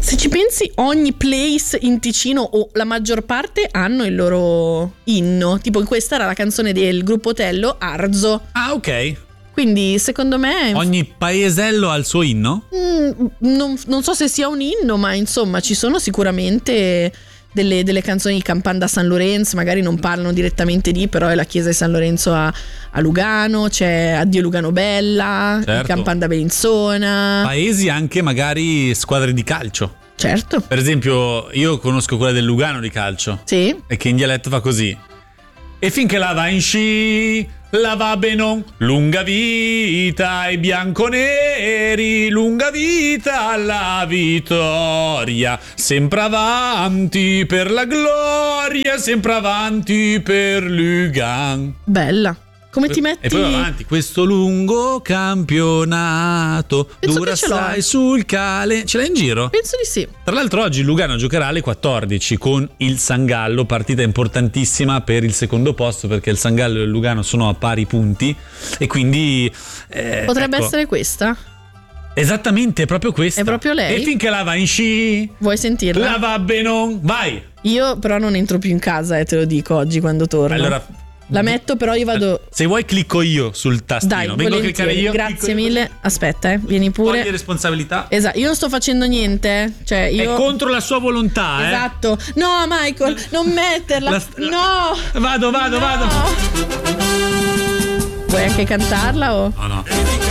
Se ci pensi, ogni place in Ticino o la maggior parte hanno il loro inno. Tipo questa era la canzone del gruppo Tello, Arzo. Ah, ok. Quindi secondo me Ogni paesello ha il suo inno? non so se sia un inno, ma insomma ci sono sicuramente delle canzoni di Campana da San Lorenzo. Magari non parlano direttamente di, però è la chiesa di San Lorenzo a Lugano. C'è Addio Lugano Bella, Certo. Campana da Bellinzona. Paesi anche magari squadre di calcio. Certo. Per esempio, io conosco quella del Lugano di calcio. Sì. E che in dialetto fa così. E finché la va in sci, la va benon, lunga vita ai bianconeri, lunga vita alla vittoria, sempre avanti per la gloria, sempre avanti per Lugan. Bella. Come ti metti? E poi avanti, questo lungo campionato Penso dura che ce l'ho. assai sul cale. Ce l'hai in giro? Penso di sì. Tra l'altro oggi Lugano giocherà alle 14 con il Sangallo, partita importantissima per il secondo posto, perché il Sangallo e il Lugano sono a pari punti e quindi Potrebbe ecco, essere questa? esattamente, è proprio questa. È proprio lei? E finché la va in sci, Vuoi sentirla? la va benon, vai. Io però non entro più in casa, te lo dico oggi quando torno. Allora la metto, però io vado. se vuoi clicco io sul tastino. Dai, Vengo a cliccare volentieri, io. grazie clicco io. mille. Aspetta, vieni pure. Togli responsabilità. Esatto, io non sto facendo niente. Cioè, io. È contro la sua volontà, Esatto. No, Michael, non metterla. No. Vado. Vuoi anche cantarla o? No.